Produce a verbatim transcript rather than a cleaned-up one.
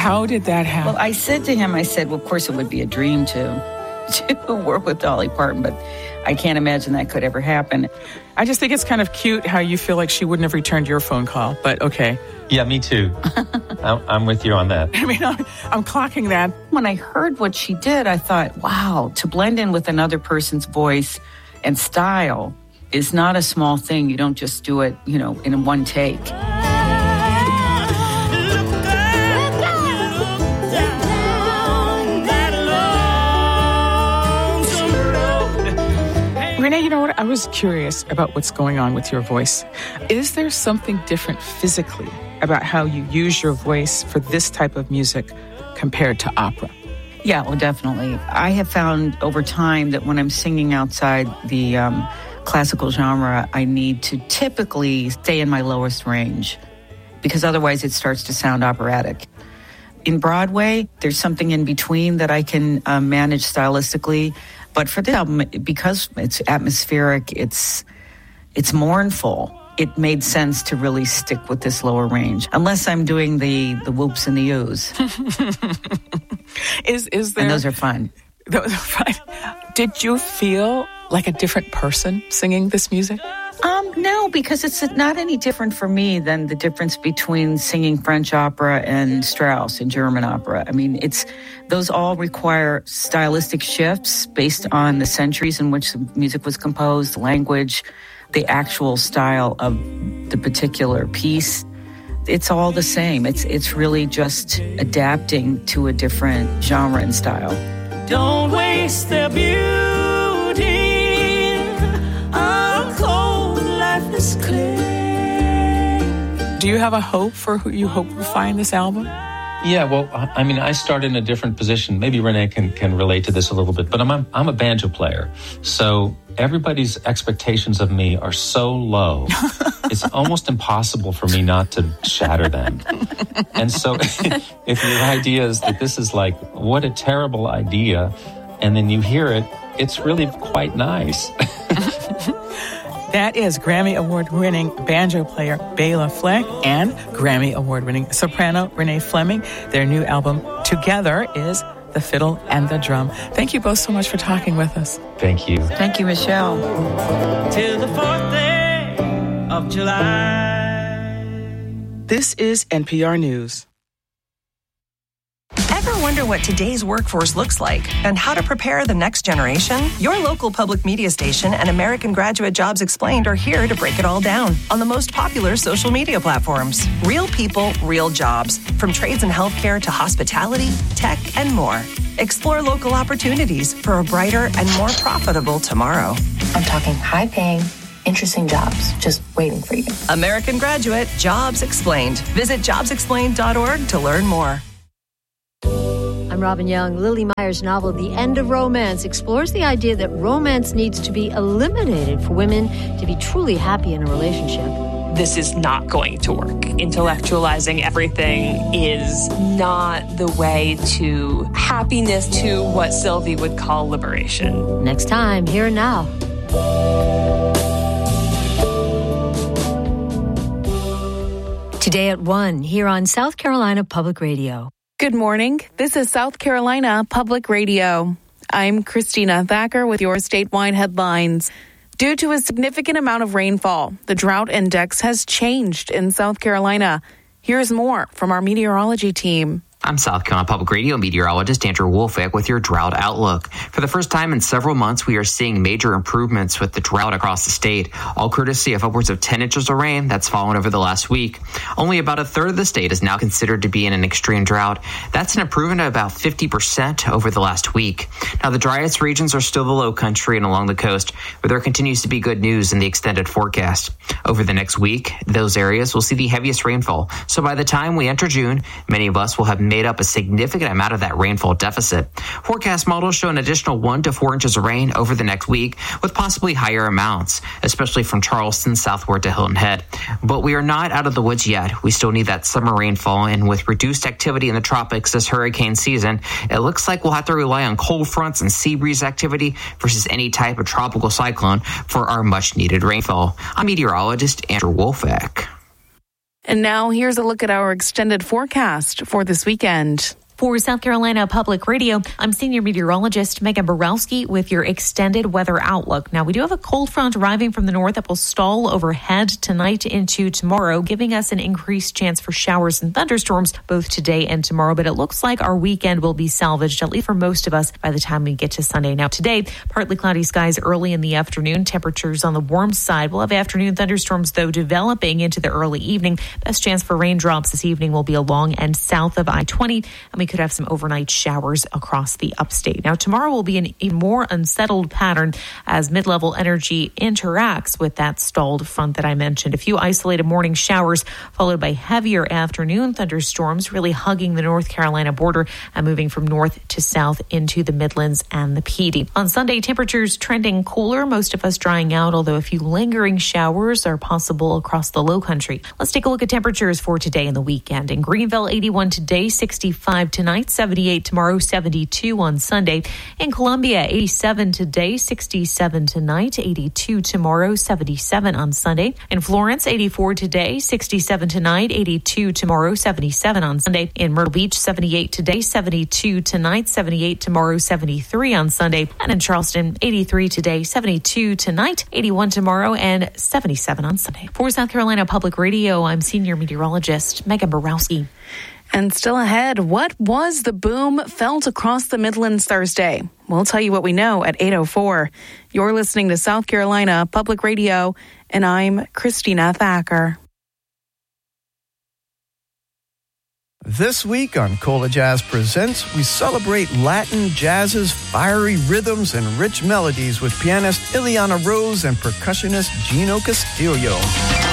How did that happen? Well, I said to him, I said, well, of course it would be a dream to, to work with Dolly Parton, but I can't imagine that could ever happen. I just think it's kind of cute how you feel like she wouldn't have returned your phone call, but okay. Yeah, me too. I'm, I'm with you on that. I mean, I'm, I'm clocking that. When I heard what she did, I thought, wow, to blend in with another person's voice and style is not a small thing. You don't just do it, you know, in one take. Renee, you know what? I was curious about what's going on with your voice. Is there something different physically about how you use your voice for this type of music compared to opera? Yeah, well, definitely. I have found over time that when I'm singing outside the um, classical genre, I need to typically stay in my lowest range because otherwise it starts to sound operatic. In Broadway, there's something in between that I can uh, manage stylistically. But for this album, because it's atmospheric, it's it's mournful, it made sense to really stick with this lower range, unless I'm doing the, the whoops and the oohs. is is there? And those are fun. Those are fun. Did you feel like a different person singing this music? Um, no, because it's not any different for me than the difference between singing French opera and Strauss and German opera. I mean, it's those all require stylistic shifts based on the centuries in which the music was composed, the language, the actual style of the particular piece. It's all the same. It's it's really just adapting to a different genre and style. Don't waste their beauty on cold, lifeless clay. Do you have a hope for who you hope will find this album? Yeah, well, I mean, I started in a different position. Maybe Renee can, can relate to this a little bit, but I'm a, I'm a banjo player. So everybody's expectations of me are so low, it's almost impossible for me not to shatter them. And so if your idea is that this is like, what a terrible idea, and then you hear it, it's really quite nice. That is Grammy Award-winning banjo player Bela Fleck and Grammy Award-winning soprano Renee Fleming. Their new album, Together, is The Fiddle and the Drum. Thank you both so much for talking with us. Thank you. Thank you, Michelle. Till the fourth day of July. This is N P R News. Ever wonder what today's workforce looks like and how to prepare the next generation? Your local public media station and American Graduate Jobs Explained are here to break it all down on the most popular social media platforms. Real people, real jobs, from trades and healthcare to hospitality, tech, and more. Explore local opportunities for a brighter and more profitable tomorrow. I'm talking high-paying, interesting jobs just waiting for you. American Graduate Jobs Explained. Visit jobs explained dot org to learn more. I'm Robin Young. Lily Meyer's novel, The End of Romance, explores the idea that romance needs to be eliminated for women to be truly happy in a relationship. This is not going to work. Intellectualizing everything is not the way to happiness, to what Sylvie would call liberation. Next time, Here and Now. Today at one, here on South Carolina Public Radio. Good morning. This is South Carolina Public Radio. I'm Christina Thacker with your statewide headlines. Due to a significant amount of rainfall, the drought index has changed in South Carolina. Here's more from our meteorology team. I'm South Carolina Public Radio meteorologist Andrew Wolfick with your drought outlook. For the first time in several months, we are seeing major improvements with the drought across the state, all courtesy of upwards of ten inches of rain that's fallen over the last week. Only about a third of the state is now considered to be in an extreme drought. That's an improvement of about fifty percent over the last week. Now, the driest regions are still the low country and along the coast, where there continues to be good news in the extended forecast. Over the next week, those areas will see the heaviest rainfall. So by the time we enter June, many of us will have made up a significant amount of that rainfall deficit. Forecast models show an additional one to four inches of rain over the next week, with possibly higher amounts, especially from Charleston southward to Hilton Head. But we are not out of the woods yet. We still need that summer rainfall, and with reduced activity in the tropics this hurricane season, it looks like we'll have to rely on cold fronts and sea breeze activity versus any type of tropical cyclone for our much needed rainfall. I'm meteorologist Andrew Wolfick. And now here's a look at our extended forecast for this weekend. For South Carolina Public Radio, I'm senior meteorologist Megan Borowski with your extended weather outlook. Now, we do have a cold front arriving from the north that will stall overhead tonight into tomorrow, giving us an increased chance for showers and thunderstorms both today and tomorrow. But it looks like our weekend will be salvaged, at least for most of us, by the time we get to Sunday. Now, today, partly cloudy skies early in the afternoon. Temperatures on the warm side. We'll have afternoon thunderstorms, though, developing into the early evening. Best chance for raindrops this evening will be along and south of I twenty, and we We could have some overnight showers across the upstate. Now, tomorrow will be an, a more unsettled pattern as mid-level energy interacts with that stalled front that I mentioned. A few isolated morning showers followed by heavier afternoon thunderstorms, really hugging the North Carolina border and moving from north to south into the Midlands and the P D. On Sunday, temperatures trending cooler, most of us drying out, although a few lingering showers are possible across the low country. Let's take a look at temperatures for today and the weekend. In Greenville, eighty-one today, sixty-five tonight, seventy-eight tomorrow, seventy-two on Sunday. In Columbia, eighty-seven today, sixty-seven tonight, eighty-two tomorrow, seventy-seven on Sunday. In Florence, eighty-four today, sixty-seven tonight, eighty-two tomorrow, seventy-seven on Sunday. In Myrtle Beach, seventy-eight today, seventy-two tonight, seventy-eight tomorrow, seventy-three on Sunday. And in Charleston, eighty-three today, seventy-two tonight, eighty-one tomorrow, and seventy-seven on Sunday. For South Carolina Public Radio, I'm senior meteorologist Megan Borowski. And still ahead, what was the boom felt across the Midlands Thursday? We'll tell you what we know at eight oh four. You're listening to South Carolina Public Radio, and I'm Christina Thacker. This week on Cola Jazz Presents, we celebrate Latin jazz's fiery rhythms and rich melodies with pianist Ileana Rose and percussionist Gino Castillo.